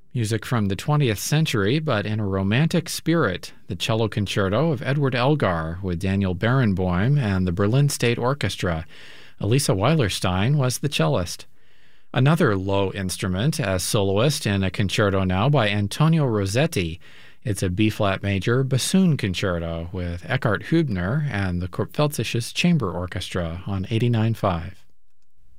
Music from the 20th century, but in a romantic spirit. The Cello Concerto of Edward Elgar with Daniel Barenboim and the Berlin State Orchestra. Elisa Weilerstein was the cellist. Another low instrument as soloist in a concerto now by Antonio Rossetti. It's a B-flat major bassoon concerto with Eckhart Hübner and the Kurpfeldzisches Chamber Orchestra on 89.5.